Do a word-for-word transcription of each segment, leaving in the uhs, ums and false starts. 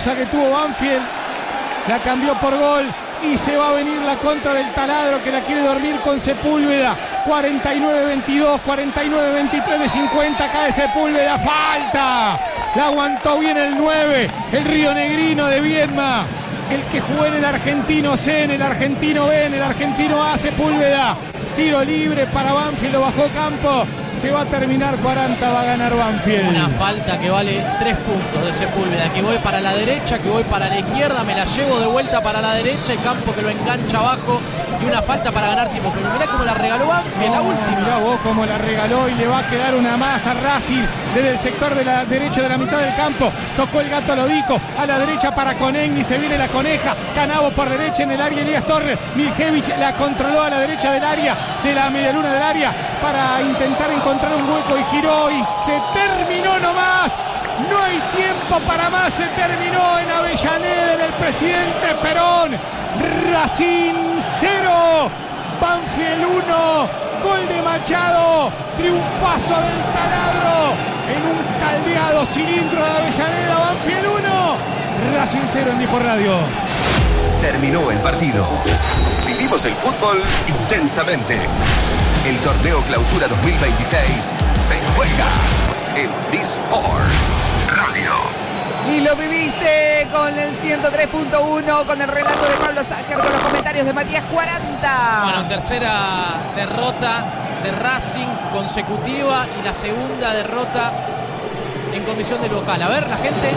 hermosa que tuvo Banfield, la cambió por gol. Y se va a venir la contra del Taladro, que la quiere dormir con Sepúlveda. cuarenta y nueve veintidós, cuarenta y nueve veintitrés de cincuenta. Cae Sepúlveda, falta. La aguantó bien el nueve, el rionegrino de Viedma. El que jugó en el Argentino C, en el Argentino B, en el Argentino A, Sepúlveda. Tiro libre para Banfield, lo bajó Campo. Se va a terminar cuarenta, va a ganar Banfield. Una falta que vale tres puntos de Sepúlveda, que voy para la derecha, que voy para la izquierda, me la llevo de vuelta para la derecha y Campo que lo engancha abajo y una falta para ganar tiempo. Pero mirá cómo la regaló Banfield, no, la última. Mirá vos cómo la regaló y le va a quedar una más a Racing desde el sector de la derecho de la mitad del campo. Tocó el gato Lodico a la derecha para Conegni, se viene la Coneja. Canavo por derecha en el área, Elías Torres. Miljevich la controló a la derecha del área, de la medialuna del área, para intentar encontrar un hueco y giró y se terminó nomás. No hay tiempo para más, se terminó en Avellaneda, en el Presidente Perón. Racing cero, Banfield uno, gol de Machado, triunfazo del Taladro en un caldeado cilindro de Avellaneda. Banfield uno, Racing cero en Dipo Radio. Terminó el partido. Vivimos el fútbol intensamente. El torneo Clausura dos mil veintiséis se juega en D-Sports Radio. Y lo viviste con el ciento tres punto uno, con el relato de Pablo Sájer, con los comentarios de Matías cuarenta. Bueno, tercera derrota de Racing consecutiva y la segunda derrota en condición de local. A ver, la gente.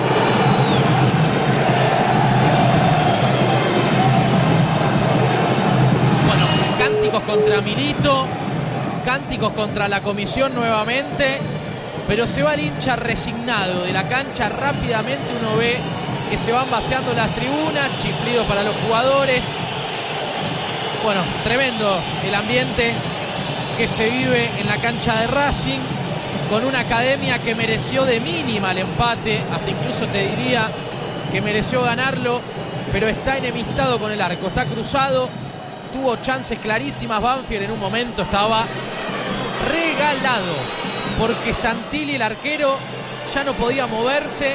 Bueno, cánticos contra Milito, cánticos contra la comisión nuevamente, pero se va el hincha resignado de la cancha. Rápidamente uno ve que se van vaciando las tribunas, chiflido para los jugadores. Bueno, tremendo el ambiente que se vive en la cancha de Racing, con una academia que mereció de mínima el empate, hasta incluso te diría que mereció ganarlo, pero está enemistado con el arco, está cruzado, tuvo chances clarísimas. Banfield en un momento estaba regalado, porque Santilli, el arquero, ya no podía moverse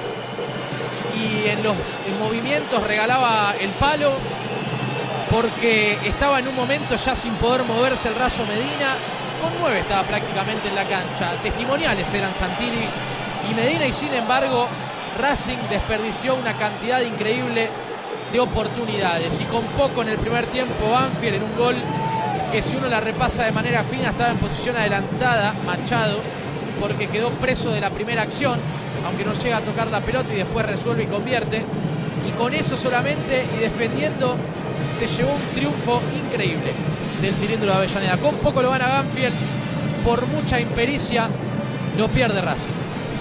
y en los en movimientos regalaba el palo, porque estaba en un momento ya sin poder moverse el Rayo Medina. Con nueve estaba prácticamente en la cancha. Testimoniales eran Santilli y Medina, y sin embargo Racing desperdició una cantidad increíble de oportunidades, y con poco en el primer tiempo Banfield, en un gol que, si uno la repasa de manera fina, estaba en posición adelantada Machado, porque quedó preso de la primera acción, aunque no llega a tocar la pelota, y después resuelve y convierte, y con eso solamente y defendiendo se llevó un triunfo increíble del cilindro de Avellaneda. Con poco lo gana Banfield, por mucha impericia lo pierde Racing.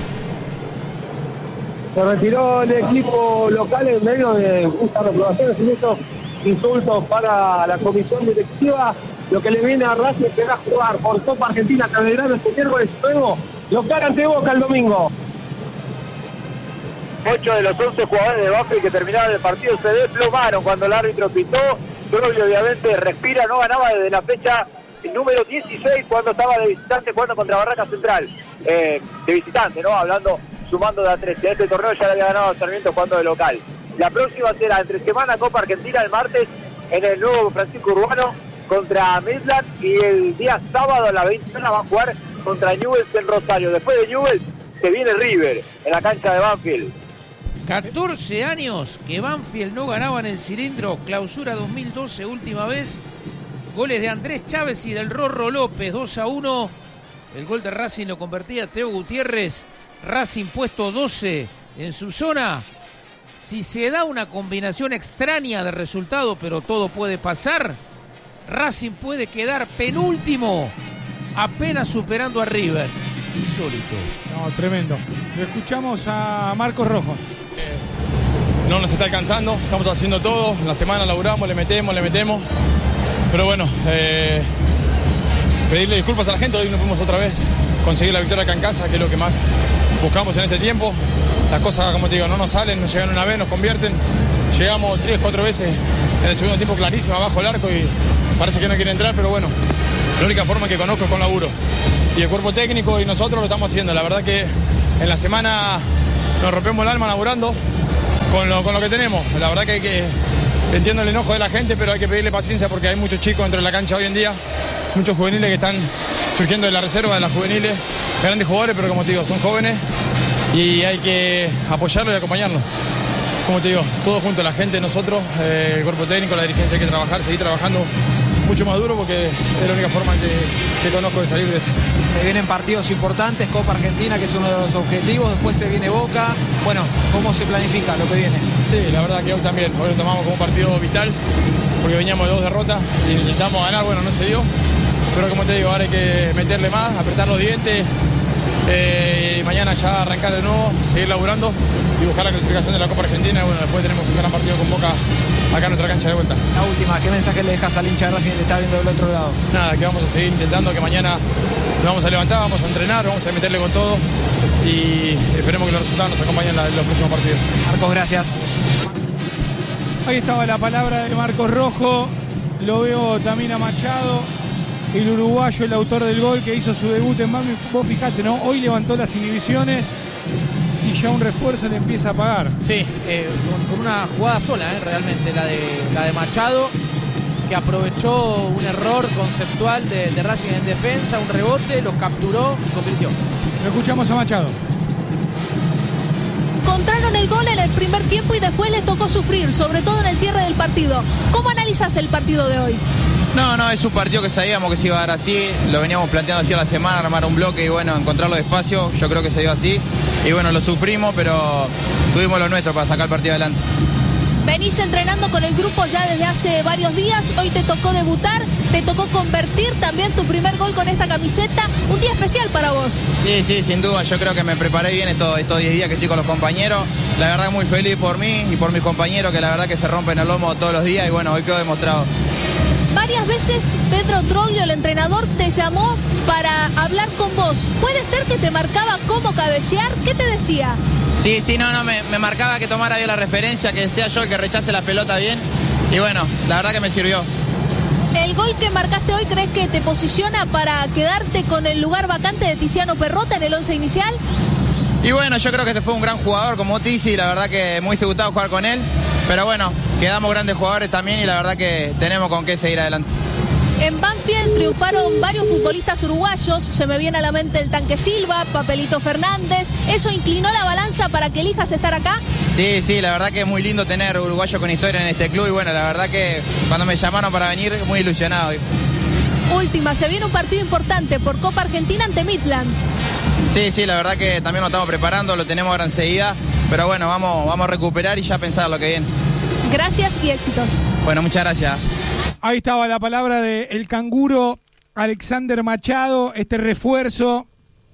Se retiró el equipo local en medio de muchas reprobaciones y muchos insultos para la comisión directiva. Lo que le viene a Racing es que va a jugar por Copa Argentina hasta Belgrano este miércoles, luego local ante Boca el domingo. Ocho de los once jugadores de Banfield que terminaron el partido se desplomaron cuando el árbitro pitó. Troglio obviamente respira, no ganaba desde la fecha número dieciséis cuando estaba de visitante jugando contra Barraca Central. Eh, de visitante, ¿no? Hablando, sumando de a trece. En este torneo ya le había ganado a Sarmiento jugando de local. La próxima será entre semana Copa Argentina el martes en el nuevo Francisco Urbano contra Midland, y el día sábado a la veintiuna va a jugar contra Newell's en Rosario. Después de Newell's se viene River en la cancha de Banfield. catorce años que Banfield no ganaba en el cilindro. Clausura dos mil doce, última vez. Goles de Andrés Chávez y del Rorro López, dos a uno. El gol de Racing lo convertía Teo Gutiérrez. Racing puesto doce en su zona. Si se da una combinación extraña de resultados, pero todo puede pasar, Racing puede quedar penúltimo, apenas superando a River. Insólito. No, tremendo. Lo escuchamos a Marcos Rojo. Eh, no nos está alcanzando, estamos haciendo todo. En la semana laburamos, le metemos, le metemos. Pero bueno, eh, pedirle disculpas a la gente. Hoy no pudimos otra vez conseguir la victoria acá en casa, que es lo que más buscamos en este tiempo. Las cosas, como te digo, no nos salen, nos llegan una vez, nos convierten. Llegamos tres, cuatro veces en el segundo tiempo clarísimo abajo el arco y parece que no quiere entrar, pero bueno, la única forma que conozco es con laburo. Y el cuerpo técnico y nosotros lo estamos haciendo. La verdad que en la semana nos rompemos el alma laburando con lo, con lo que tenemos. La verdad que hay que, entiendo el enojo de la gente, pero hay que pedirle paciencia porque hay muchos chicos dentro de la cancha hoy en día, muchos juveniles que están surgiendo de la reserva, de las juveniles, grandes jugadores, pero como te digo, son jóvenes y hay que apoyarlos y acompañarlos. Como te digo, todos juntos, la gente, nosotros, eh, el cuerpo técnico, la dirigencia, hay que trabajar, seguir trabajando mucho más duro porque es la única forma que, que conozco de salir de esto. Se vienen partidos importantes, Copa Argentina, que es uno de los objetivos, después se viene Boca. Bueno, ¿cómo se planifica lo que viene? Sí, la verdad que hoy también, hoy lo tomamos como un partido vital, porque veníamos de dos derrotas y necesitamos ganar, bueno, no se dio, pero como te digo, ahora hay que meterle más, apretar los dientes, eh, y mañana ya arrancar de nuevo, seguir laburando y buscar la clasificación de la Copa Argentina. Bueno, después tenemos un gran partido con Boca acá en nuestra cancha de vuelta. La última, ¿qué mensaje le dejas al hincha de Racing que te está viendo del otro lado? Nada, que vamos a seguir intentando, que mañana nos vamos a levantar, vamos a entrenar, vamos a meterle con todo y esperemos que los resultados nos acompañen en los próximos partidos. Marcos, gracias. Ahí estaba la palabra de Marcos Rojo, lo veo también a Machado, el uruguayo, el autor del gol que hizo su debut en Banfield. Vos fijate, ¿no? Hoy levantó las inhibiciones y ya un refuerzo le empieza a pagar. Sí, eh, con, con una jugada sola, eh, realmente, la de, la de Machado, que aprovechó un error conceptual de, de Racing en defensa, un rebote, lo capturó y convirtió. Lo escuchamos a Machado. Encontraron el gol en el primer tiempo y después les tocó sufrir, sobre todo en el cierre del partido. ¿Cómo analizás el partido de hoy? No, no, es un partido que sabíamos que se iba a dar así, lo veníamos planteando así a la semana, armar un bloque y bueno, encontrarlo despacio, yo creo que se dio así y bueno, lo sufrimos, pero tuvimos lo nuestro para sacar el partido adelante. Venís entrenando con el grupo ya desde hace varios días, hoy te tocó debutar, te tocó convertir también tu primer gol con esta camiseta, un día especial para vos. Sí, sí, sin duda, yo creo que me preparé bien estos estos diez días que estoy con los compañeros, la verdad muy feliz por mí y por mis compañeros que la verdad que se rompen el lomo todos los días y bueno, hoy quedó demostrado. Varias veces Pedro Troglio, el entrenador, te llamó para hablar con vos. ¿Puede ser que te marcaba cómo cabecear? ¿Qué te decía? Sí, sí, no, no, me, me marcaba que tomara bien la referencia, que sea yo el que rechace la pelota bien. Y bueno, la verdad que me sirvió. ¿El gol que marcaste hoy crees que te posiciona para quedarte con el lugar vacante de Tiziano Perrota en el once inicial? Y bueno, yo creo que este fue un gran jugador como Tizi, la verdad que muy gustado jugar con él. Pero bueno, quedamos grandes jugadores también y la verdad que tenemos con qué seguir adelante. En Banfield triunfaron varios futbolistas uruguayos, se me viene a la mente el Tanque Silva, Papelito Fernández, ¿eso inclinó la balanza para que elijas estar acá? Sí, sí, la verdad que es muy lindo tener uruguayos con historia en este club y bueno, la verdad que cuando me llamaron para venir, muy ilusionado. Última, se viene un partido importante por Copa Argentina ante Midland. Sí, sí, la verdad que también lo estamos preparando, lo tenemos ahora enseguida, pero bueno, vamos, vamos a recuperar y ya pensar lo que viene. Gracias y éxitos. Bueno, muchas gracias. Ahí estaba la palabra del canguro Alexander Machado, este refuerzo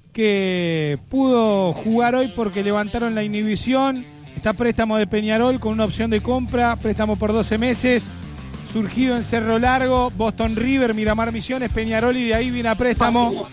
que pudo jugar hoy porque levantaron la inhibición. Está préstamo de Peñarol con una opción de compra, préstamo por doce meses, surgido en Cerro Largo, Boston River, Miramar Misiones, Peñarol y de ahí viene a préstamo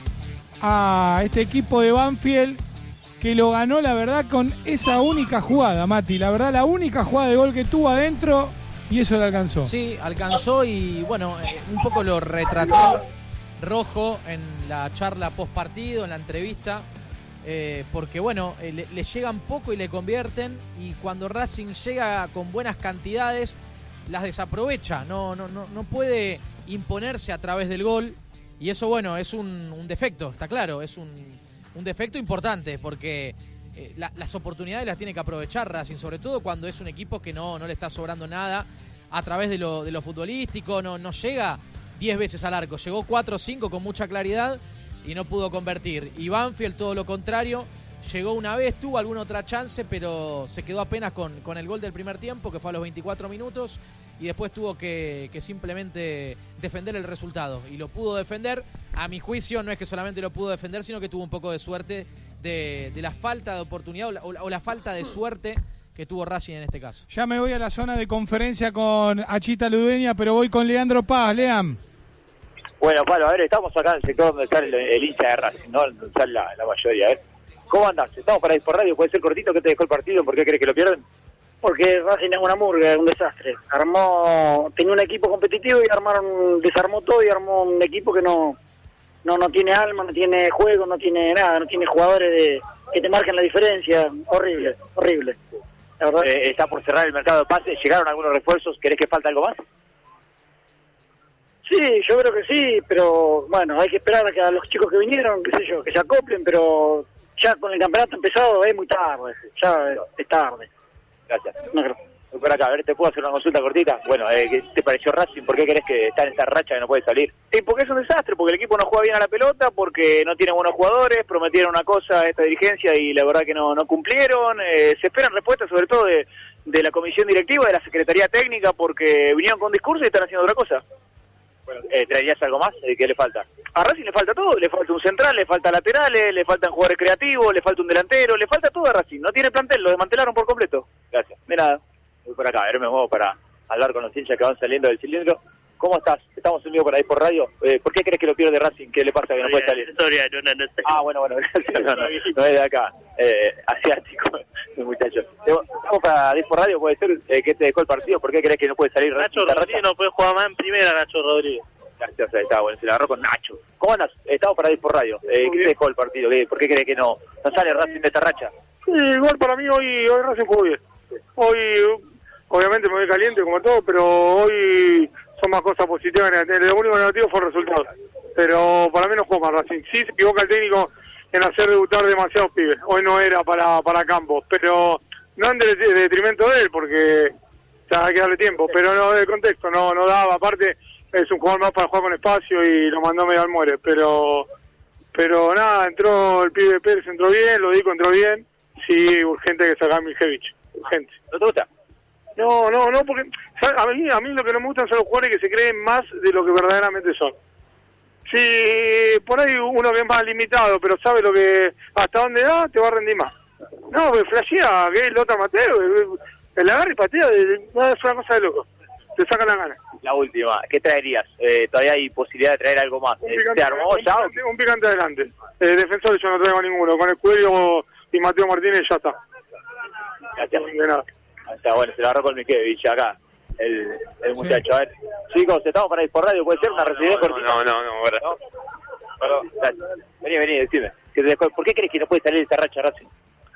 a este equipo de Banfield que lo ganó, la verdad, con esa única jugada, Mati. La verdad, la única jugada de gol que tuvo adentro y eso le alcanzó. Sí, alcanzó y, bueno, eh, un poco lo retrató Rojo en la charla post partido, en la entrevista, eh, porque, bueno, eh, le, le llegan poco y le convierten y cuando Racing llega con buenas cantidades, las desaprovecha. No, no, no, no puede imponerse a través del gol y eso, bueno, es un, un defecto, está claro, es un... Un defecto importante porque eh, la, las oportunidades las tiene que aprovechar Racing, sobre todo cuando es un equipo que no, no le está sobrando nada a través de lo, de lo futbolístico, no, no llega diez veces al arco, llegó cuatro o cinco con mucha claridad y no pudo convertir. Y Banfield todo lo contrario, llegó una vez, tuvo alguna otra chance, pero se quedó apenas con, con el gol del primer tiempo, que fue a los veinticuatro minutos, y después tuvo que, que simplemente defender el resultado. Y lo pudo defender, a mi juicio, no es que solamente lo pudo defender, sino que tuvo un poco de suerte de, de la falta de oportunidad o la, o la falta de suerte que tuvo Racing en este caso. Ya me voy a la zona de conferencia con Achita Ludueña, pero voy con Leandro Paz. Leam. Bueno, Pablo, a ver, estamos acá en el sector donde está el, el hincha de Racing, ¿no? Donde está la, la mayoría, ¿eh? ¿Cómo andás? Estamos para ir por radio, puede ser cortito, ¿qué te dejó el partido? ¿Por qué crees que lo pierden? Porque Racing es una murga, es un desastre. Armó, tenía un equipo competitivo y armaron, desarmó todo y armó un equipo que no, no, no tiene alma, no tiene juego, no tiene nada, no tiene jugadores de, que te marquen la diferencia. Horrible, horrible. Eh, está por cerrar el mercado de pases, llegaron algunos refuerzos, ¿querés que falta algo más? Sí, yo creo que sí, pero bueno, hay que esperar a que a los chicos que vinieron, qué sé yo, que se acoplen, pero ya con el campeonato empezado es muy tarde, ya es tarde. Gracias. No creo. Voy por acá, a ver, ¿te puedo hacer una consulta cortita? Bueno, eh, ¿qué te pareció Racing? ¿Por qué crees que está en esta racha que no puede salir? Sí, porque es un desastre, porque el equipo no juega bien a la pelota, porque no tiene buenos jugadores, prometieron una cosa a esta dirigencia y la verdad que no, no cumplieron. Eh, se esperan respuestas sobre todo de, de la comisión directiva, de la Secretaría Técnica, porque vinieron con discurso y están haciendo otra cosa. Bueno, eh, ¿traerías algo más? Eh, ¿Qué le falta? A Racing le falta todo, le falta un central, le falta laterales, le faltan jugadores creativos, le falta un delantero, le falta todo a Racing. No tiene plantel, lo desmantelaron por completo. Gracias. De nada. Voy por acá, a ver, me muevo para hablar con los hinchas que van saliendo del cilindro. ¿Cómo estás? Estamos unidos por ahí por radio. Eh, ¿Por qué crees que lo pierde Racing? ¿Qué le pasa que no puede salir? Historia, no, no, no, ah, bueno, bueno, gracias. No, no, no es de acá. Eh, asiático, el muchacho. Estamos para ir por radio, puede ser eh, que te dejó el partido. ¿Por qué crees que no puede salir Racing? Nacho Rodríguez no puede jugar más en primera, Nacho Rodríguez. Gracias, ahí está, bueno, se la agarró con Nacho. ¿Cómo andas? Estamos para ir por radio. Eh, ¿Qué te dejó el partido? ¿Por qué crees que no, no sale Racing de esta racha? Sí, igual para mí hoy, hoy Racing jugó bien. Hoy... Obviamente me voy caliente como todo, pero hoy son más cosas positivas. Lo único negativo fue el resultado. Pero para mí no jugó más Racing. Sí se equivoca el técnico en hacer debutar demasiados pibes. Hoy no era para para Campos, pero no en de, de detrimento de él, porque ya hay que darle tiempo. Pero no del contexto, no no daba. Aparte es un jugador más para jugar con espacio y lo mandó medio al muere. Pero pero nada, entró el pibe Pérez, entró bien, lo dijo, entró bien. Sí, urgente que sacar a Miljevich. Urgente. ¿No te gusta? No, no, no, porque a mí, a mí lo que no me gustan son los jugadores que se creen más de lo que verdaderamente son. Sí, por ahí uno que es más limitado, pero sabe lo que hasta dónde da, te va a rendir más. No, porque flashea, que es el otro Mateo, el agarra y patea, es una cosa de loco. Te sacan la gana. La última, ¿qué traerías? Eh, todavía hay posibilidad de traer algo más. Eh, ¿Se armó un ya? Picante, un picante adelante. Eh, defensores yo no traigo ninguno, con el Cuello y Mateo Martínez ya está. Gracias. De nada. Está bueno, se lo agarró con Miljevich acá, el, el muchacho. Sí. A ver, chicos, estamos para ir por radio, ¿puede ser una residencia no, cortita? No, no, no, bueno. ¿No? Perdón, dale. Vení, vení, decime. ¿Qué te dejó? ¿Por qué crees que no puede salir esta racha Racing?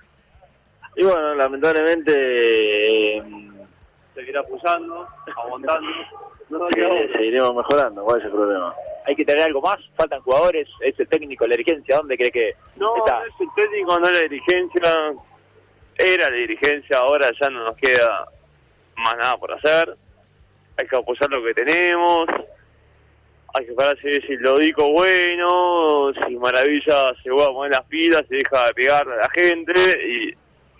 Y bueno, lamentablemente eh, seguirá pulsando, aguantando. No, sí, seguiremos mejorando, ¿cuál es el problema? ¿Hay que tener algo más? ¿Faltan jugadores? ¿Es el técnico, la dirigencia? ¿Dónde cree que no, está? No, es el técnico, no es la dirigencia. Era la dirigencia, ahora ya no nos queda más nada por hacer. Hay que apoyar lo que tenemos. Hay que esperar si, si lo digo bueno, si Maravilla se va a poner las pilas, se deja de pegar a la gente y,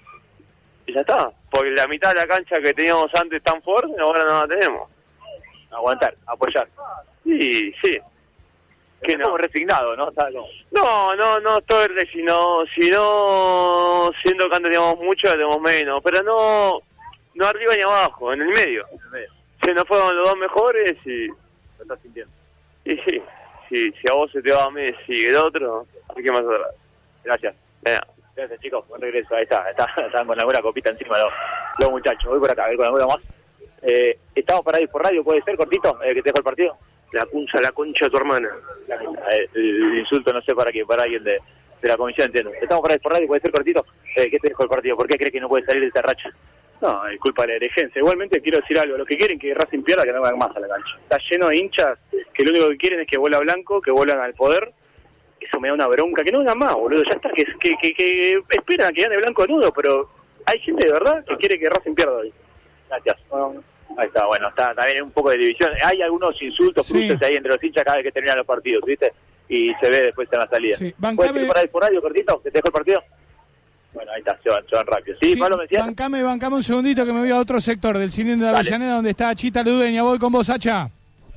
y ya está. Porque la mitad de la cancha que teníamos antes tan fuerte, ahora no la tenemos. Aguantar, apoyar. Sí, sí. Que no, resignado, ¿no? No, no, no estoy resignado, sino siendo que antes teníamos mucho, tenemos menos, pero no no arriba ni abajo, en el medio. En el medio. Se nos fueron los dos mejores y... Lo estás sintiendo. Y sí, sí, si a vos se te va a Messi y el otro, hay que más atrás. Gracias. Yeah. Gracias, chicos, buen regreso, ahí está, está, están con alguna copita encima los, los muchachos. Voy por acá, a ver con alguna más. Eh, ¿Estamos para ir por radio? ¿Puede ser cortito? Eh, ¿Que te dejo el partido? La cuncha, la concha de tu hermana. La, el, el insulto no sé para quién, para alguien de, de la comisión, entiendo. ¿Estamos para ir por radio? ¿Puede ser cortito? Eh, ¿Qué te dejó el partido? ¿Por qué crees que no puede salir de esta racha? No, es culpa de la dirigencia. Igualmente quiero decir algo, lo que quieren que Racing pierda, que no vayan más a la cancha. Está lleno de hinchas que lo único que quieren es que vuela blanco, que vuelan al poder. Eso me da una bronca, que no vengan más, boludo, ya está, que, que, que, que esperan que gane blanco de nudo, pero hay gente de verdad que quiere que Racing pierda hoy. Gracias. Bueno, ahí está, bueno, está también un poco de división. Hay algunos insultos, cruces sí. ahí entre los hinchas cada vez que terminan los partidos, ¿viste? Y se ve después en la salida. Sí. ¿Puedes ir por ahí por radio, cortito, que te dejó el partido? Bueno, ahí está, se van, se van rápido. Sí, sí, Pablo me decía. Bancame, bancame un segundito que me voy a otro sector del cilindro de Avellaneda donde está Chita Ludueña. Voy con vos, Hacha.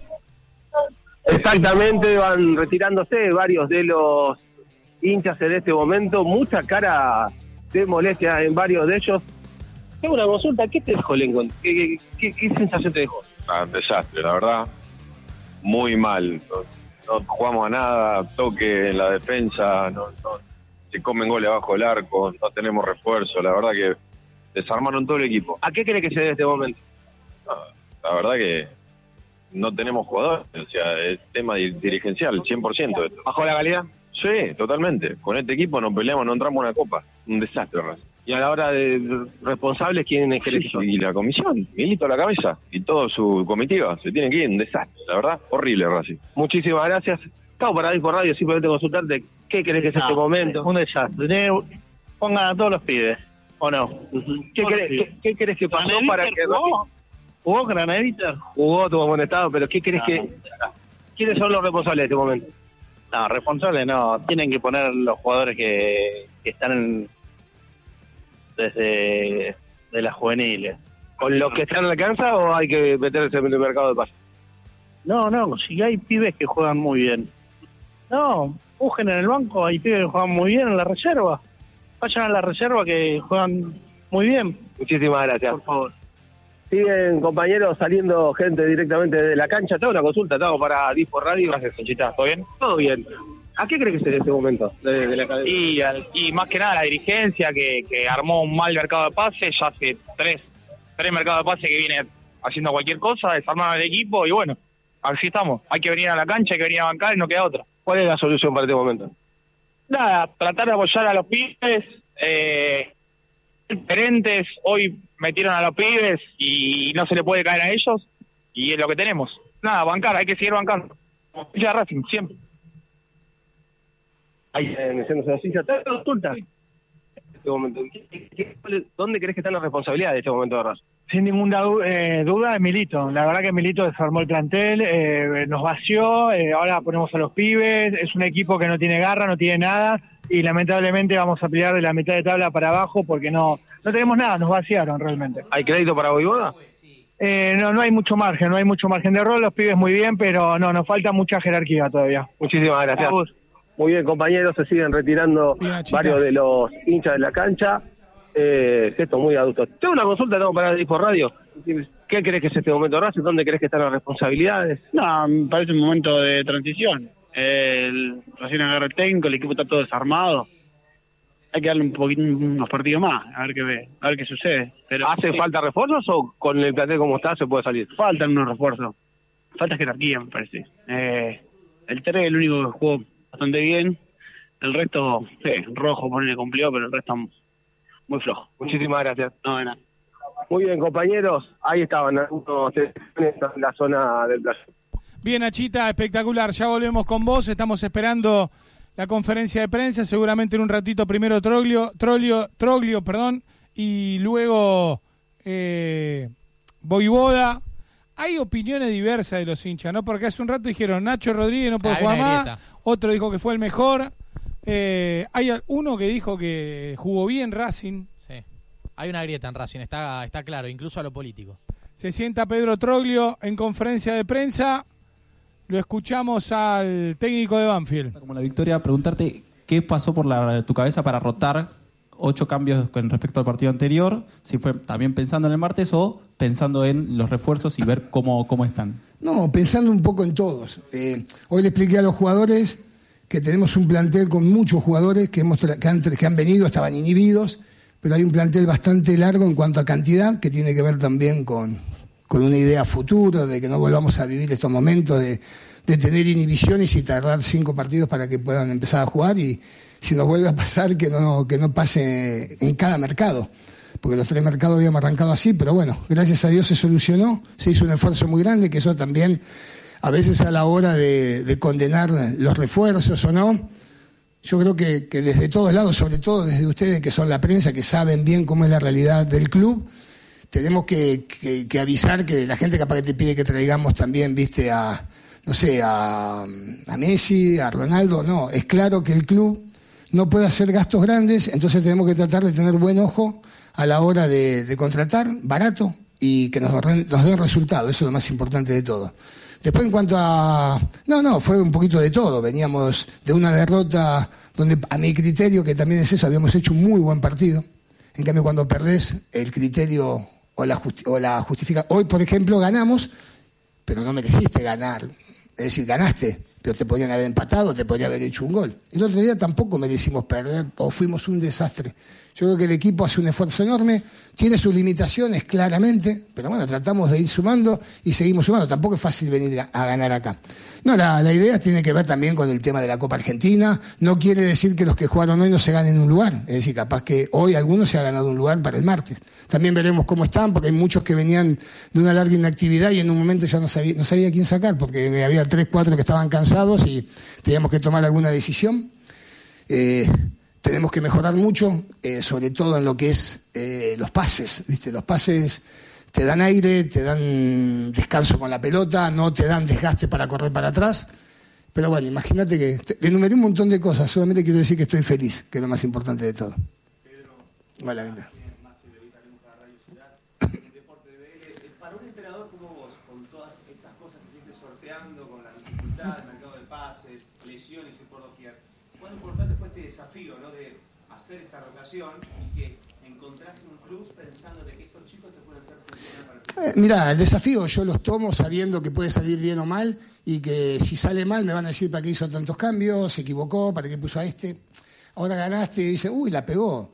Exactamente, van retirándose varios de los hinchas en este momento. Mucha cara de molestia en varios de ellos. Tengo una consulta, ¿qué te dejó el encuentro? ¿Qué, qué, qué, qué sensación te dejó? Ah, un desastre, la verdad. Muy mal. No, no jugamos a nada, toque en la defensa, no, no se comen goles abajo del arco, no tenemos refuerzo, la verdad que desarmaron todo el equipo. ¿A qué cree que se debe este momento? Ah, la verdad que no tenemos jugadores, o sea, es tema dirigencial, cien por ciento. ¿Bajó la calidad? Sí, totalmente. Con este equipo no peleamos, no entramos a una copa. Un desastre, Racing. Y a la hora de responsables, ¿quién es que Sí, y la comisión, Milito a la cabeza, y toda su comitiva, se tiene que ir, un desastre, la verdad, horrible Racing. Muchísimas gracias. Estamos para ir por radio, simplemente consultarte qué crees que es No, este momento. Un desastre. Pongan a todos los pibes, ¿o no? ¿Qué, crees, qué, ¿Qué crees que pasó para que jugó? ¿Jugó Granadita? Jugó, tuvo buen estado, pero ¿qué crees No. que... ¿Quiénes son los responsables de este momento? No, responsables no. Tienen que poner los jugadores que, que están en, desde de las juveniles. ¿Con los que están en la cancha o hay que meterse en el mercado de pases? No, no, si hay pibes que juegan muy bien. No, busquen en el banco, hay pibes que juegan muy bien en la reserva. Vayan a la reserva que juegan muy bien. Muchísimas gracias. Por favor. Siguen, compañeros, saliendo gente directamente de la cancha. Tengo una consulta, estamos para Dispo Radio. Gracias, Conchita. ¿Todo bien? Todo bien. ¿A qué crees que es en este momento de, de la academia? Y, al- y más que nada la dirigencia que, que armó un mal mercado de pases, ya hace tres, tres mercados de pases que viene haciendo cualquier cosa, desarmaron el equipo y bueno, así estamos. Hay que venir a la cancha, hay que venir a bancar y no queda otra. ¿Cuál es la solución para este momento? Nada, tratar de apoyar a los pibes, eh, diferentes, hoy metieron a los pibes y no se le puede caer a ellos y es lo que tenemos. Nada, bancar, hay que seguir bancando. Como ya Racing, siempre. Ahí en el la silla. ¿Te consulta? En este momento. ¿Qué- qué- cuál- ¿Dónde crees que están las responsabilidades de este momento de Racing? Sin ninguna du- eh, duda, es Milito. La verdad que Milito desarmó el plantel, eh, nos vació, eh, ahora ponemos a los pibes, es un equipo que no tiene garra, no tiene nada, y lamentablemente vamos a pelear de la mitad de tabla para abajo porque no no tenemos nada, nos vaciaron realmente. ¿Hay crédito para Voivoda? Eh, no, no hay mucho margen, no hay mucho margen de error, los pibes muy bien, pero no, nos falta mucha jerarquía todavía. Muchísimas gracias. A vos. Muy bien, compañeros, se siguen retirando varios de los hinchas de la cancha. Eh, gesto muy adulto. Tengo una consulta, tengo para Dispo Radio. ¿Qué crees que es este momento de Racing? ¿Dónde crees que están las responsabilidades? No, me parece un momento de transición. El, recién agarra el técnico, el equipo está todo desarmado. Hay que darle un poquito, unos partidos más, a ver qué ve, a ver qué sucede. Pero ¿Hace sí, falta refuerzos o con el plantel como está se puede salir? faltan unos refuerzos. Falta jerarquía, me parece. Eh, el tres es el único que jugó bastante bien. El resto, sí, Rojo ponele cumplió, pero el resto muy flojo. Muchísimas gracias. No, de nada. Muy bien, compañeros. Ahí estaban algunos en la zona del plazo. Bien, Nachita, espectacular. Ya volvemos con vos. Estamos esperando la conferencia de prensa. Seguramente en un ratito primero Troglio, Troglio, Troglio, perdón, y luego eh, Voivoda. Hay opiniones diversas de los hinchas, ¿no? Porque hace un rato dijeron Nacho Rodríguez no puede Hay jugar una más. grieta. Otro dijo que fue el mejor. Eh, hay al- uno que dijo que jugó bien Racing. Sí. Hay una grieta en Racing, está, está claro, incluso a lo político. Se sienta Pedro Troglio en conferencia de prensa. Lo escuchamos al técnico de Banfield. Como la victoria, preguntarte qué pasó por la, tu cabeza para rotar ocho cambios con respecto al partido anterior, si fue también pensando en el martes o pensando en los refuerzos y ver cómo, cómo están. No, pensando un poco en todos. Eh, hoy le expliqué a los jugadores que tenemos un plantel con muchos jugadores que, hemos tra- que, han, que han venido, estaban inhibidos, pero hay un plantel bastante largo en cuanto a cantidad, que tiene que ver también con, con una idea futuro, de que no volvamos a vivir estos momentos de, de tener inhibiciones y tardar cinco partidos para que puedan empezar a jugar, y si nos vuelve a pasar, que no, que no pase en cada mercado, porque los tres mercados habíamos arrancado así, pero bueno, gracias a Dios se solucionó, se hizo un esfuerzo muy grande, que eso también, a veces a la hora de, de condenar los refuerzos o no, yo creo que, que desde todos lados, sobre todo desde ustedes que son la prensa, que saben bien cómo es la realidad del club, tenemos que, que, que avisar que la gente capaz que te pide que traigamos también, viste, a, no sé, a, a Messi, a Ronaldo, no, es claro que el club no puede hacer gastos grandes, entonces tenemos que tratar de tener buen ojo a la hora de, de contratar, barato, y que nos, nos den resultado, eso es lo más importante de todo. Después en cuanto a... No, no, fue un poquito de todo. Veníamos de una derrota donde, a mi criterio, que también es eso, habíamos hecho un muy buen partido. En cambio, cuando perdés, el criterio o la, justi- o la justifica... Hoy, por ejemplo, ganamos, pero no mereciste ganar. Es decir, ganaste, pero te podían haber empatado, te podían haber hecho un gol. El otro día tampoco merecimos perder, o fuimos un desastre. Yo creo que el equipo hace un esfuerzo enorme, tiene sus limitaciones claramente, pero bueno, tratamos de ir sumando y seguimos sumando. Tampoco es fácil venir a, a ganar acá. No, la, la idea tiene que ver también con el tema de la Copa Argentina. No quiere decir que los que jugaron hoy no se ganen un lugar. Es decir, capaz que hoy algunos se ha ganado un lugar para el martes. También veremos cómo están, porque hay muchos que venían de una larga inactividad y en un momento ya no sabía, no sabía quién sacar, porque había tres, cuatro que estaban cansados y teníamos que tomar alguna decisión. Eh, Tenemos que mejorar mucho, eh, sobre todo en lo que es eh, los pases, ¿viste? Los pases te dan aire, te dan descanso con la pelota, no te dan desgaste para correr para atrás. Pero bueno, imagínate que te enumeré un montón de cosas, solamente quiero decir que estoy feliz, que es lo más importante de todo. Hola, ¿qué tal? Para un entrenador como vos, con todas estas cosas que fuiste sorteando, con la dificultad del mercado de pases, lesiones y por doquier, ¿cuán importante fue este desafío, ¿no? De hacer esta rotación y que encontraste un plus pensando de que estos chicos te pueden hacer funcionar para el futuro? Eh, mirá, el desafío yo los tomo sabiendo que puede salir bien o mal y que si sale mal me van a decir para qué hizo tantos cambios, se equivocó, para qué puso a este. Ahora ganaste y dicen, uy, la pegó.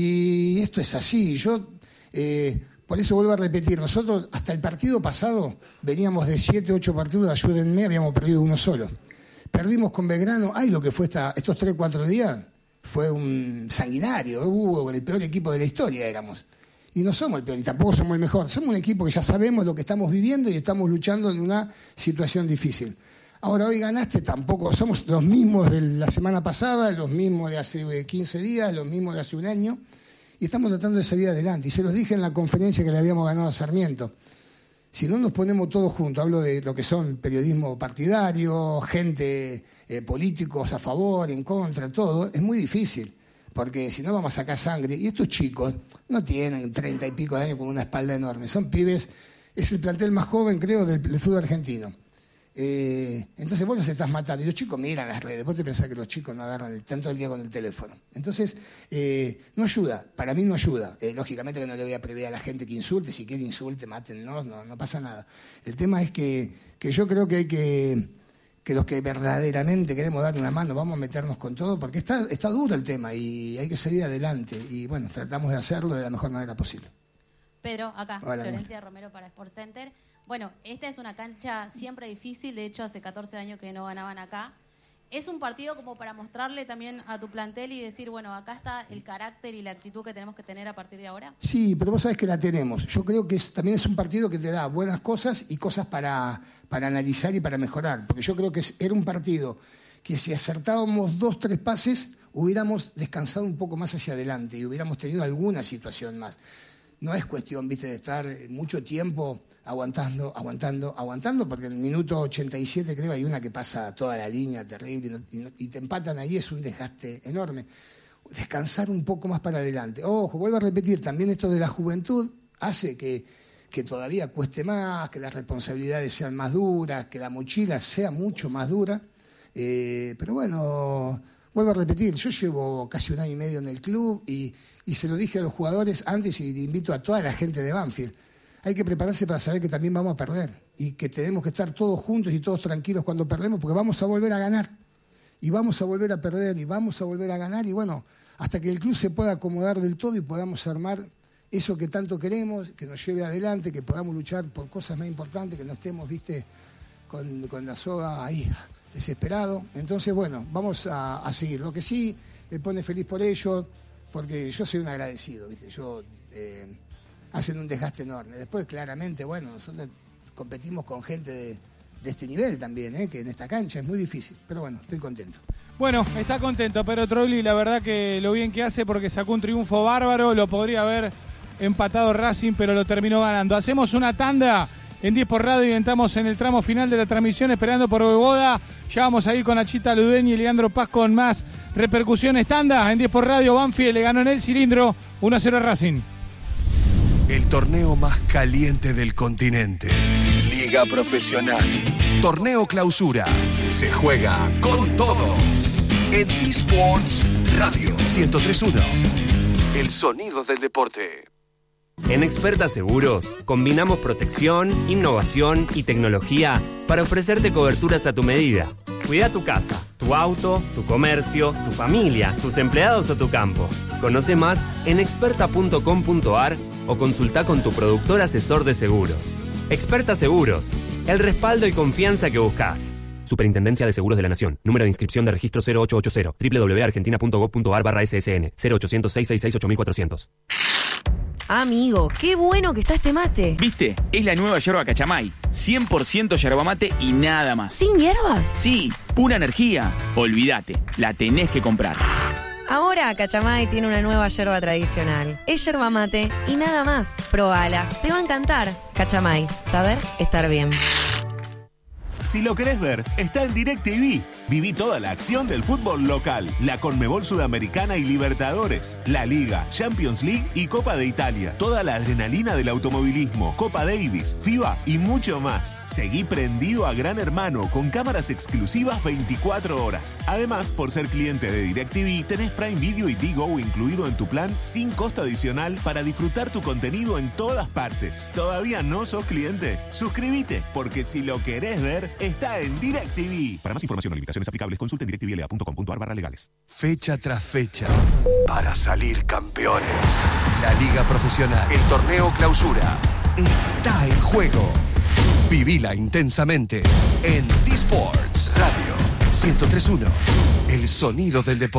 Y esto es así. Yo, eh, por eso vuelvo a repetir, nosotros hasta el partido pasado veníamos de siete, ocho partidos, ayúdenme, habíamos perdido uno solo. Perdimos con Belgrano, ay, lo que fue esta, estos tres, cuatro días, fue un sanguinario, uh, el peor equipo de la historia éramos. Y no somos el peor, y tampoco somos el mejor, somos un equipo que ya sabemos lo que estamos viviendo y estamos luchando en una situación difícil. Ahora, hoy ganaste, tampoco, somos los mismos de la semana pasada, los mismos de hace quince días, los mismos de hace un año, y estamos tratando de salir adelante. Y se los dije en la conferencia que le habíamos ganado a Sarmiento. Si no nos ponemos todos juntos, hablo de lo que son periodismo partidario, gente, eh, políticos a favor, en contra, todo, es muy difícil, porque si no vamos a sacar sangre. Y estos chicos no tienen treinta y pico de años con una espalda enorme, son pibes, es el plantel más joven, creo, del, del fútbol argentino. Eh, entonces vos los estás matando y los chicos miran las redes, vos te pensás que los chicos no agarran el, tanto el día con el teléfono. Entonces, eh, no ayuda, para mí no ayuda. Eh, lógicamente que no le voy a prever a la gente que insulte, si quiere insulte, mátennos, no, no pasa nada. El tema es que, que yo creo que hay que, que los que verdaderamente queremos dar una mano, vamos a meternos con todo, porque está, está duro el tema y hay que seguir adelante. Y bueno, tratamos de hacerlo de la mejor manera posible. Pedro, acá, Hola, Florencia Romero para Sport Center. Bueno, esta es una cancha siempre difícil, de hecho hace catorce años que no ganaban acá. Es un partido como para mostrarle también a tu plantel y decir, bueno, acá está el carácter y la actitud que tenemos que tener a partir de ahora. Sí, pero vos sabés que la tenemos. Yo creo que es, también es un partido que te da buenas cosas y cosas para, para analizar y para mejorar. Porque yo creo que es, era un partido que si acertábamos dos, tres pases, hubiéramos descansado un poco más hacia adelante y hubiéramos tenido alguna situación más. No es cuestión, viste, de estar mucho tiempo aguantando, aguantando, aguantando, porque en el minuto ochenta y siete creo hay una que pasa toda la línea terrible y, no, y, no, y te empatan ahí, es un desgaste enorme. Descansar un poco más para adelante. Ojo, vuelvo a repetir, también esto de la juventud hace que, que todavía cueste más, que las responsabilidades sean más duras, que la mochila sea mucho más dura. Eh, pero bueno, vuelvo a repetir, yo llevo casi un año y medio en el club y, y se lo dije a los jugadores antes y invito a toda la gente de Banfield. Hay que prepararse para saber que también vamos a perder y que tenemos que estar todos juntos y todos tranquilos cuando perdemos, porque vamos a volver a ganar y vamos a volver a perder y vamos a volver a ganar y bueno, hasta que el club se pueda acomodar del todo y podamos armar eso que tanto queremos, que nos lleve adelante, que podamos luchar por cosas más importantes, que no estemos, viste, con, con la soga ahí desesperado. Entonces, bueno, vamos a, a seguir. Lo que sí me pone feliz por ello, porque yo soy un agradecido, viste, yo... Eh, hacen un desgaste enorme. Después, claramente, bueno, nosotros competimos con gente de, de este nivel también, ¿eh? Que en esta cancha es muy difícil. Pero bueno, estoy contento. Bueno, está contento Pedro Troglio, la verdad que lo bien que hace porque sacó un triunfo bárbaro, lo podría haber empatado Racing, pero lo terminó ganando. Hacemos una tanda en diez por Radio y entramos en el tramo final de la transmisión esperando por Beboda. Ya vamos a ir con Achita Ludeñi y Leandro Paz con más repercusiones. Tanda en diez por Radio, Banfield le ganó en el cilindro uno a cero a Racing. El torneo más caliente del continente. Liga Profesional. Torneo Clausura. Se juega con todo. En eSports Radio ciento tres punto uno. El sonido del deporte. En Experta Seguros combinamos protección, innovación y tecnología para ofrecerte coberturas a tu medida. Cuida tu casa, tu auto, tu comercio, tu familia, tus empleados o tu campo. Conoce más en experta punto com punto a r o consulta con tu productor asesor de seguros. Experta Seguros, el respaldo y confianza que buscas. Superintendencia de Seguros de la Nación. Número de inscripción de registro cero ocho ocho cero. doble u doble u doble u punto argentina punto gov punto a r barra S S N. cero ochocientos, seiscientos sesenta y seis, ocho mil cuatrocientos. Amigo, qué bueno que está este mate. ¿Viste? Es la nueva yerba Cachamay. cien por ciento yerba mate y nada más. ¿Sin hierbas? Sí, pura energía. Olvídate, la tenés que comprar. Ahora Cachamay tiene una nueva yerba tradicional. Es yerba mate y nada más. Probala, te va a encantar. Cachamay, saber estar bien. Si lo querés ver, está en DirecTV. Viví toda la acción del fútbol local, la Conmebol Sudamericana y Libertadores, la Liga, Champions League y Copa de Italia. Toda la adrenalina del automovilismo, Copa Davis, FIBA y mucho más. Seguí prendido a Gran Hermano con cámaras exclusivas veinticuatro horas. Además, por ser cliente de DirecTV, tenés Prime Video y Digo incluido en tu plan sin costo adicional para disfrutar tu contenido en todas partes. ¿Todavía no sos cliente? Suscríbete, porque si lo querés ver, está en DirecTV. Para más información o limitaciones aplicables, consulta en directivl punto com punto a r barra legales. Fecha tras fecha, para salir campeones. La Liga Profesional, el Torneo Clausura, está en juego. Vivila intensamente en T-Sports Radio ciento tres punto uno. El sonido del deporte.